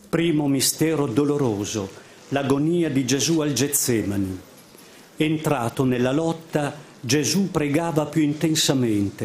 Primo mistero doloroso, l'agonia di Gesù al Getsemani. Entrato nella lotta, Gesù pregava più intensamente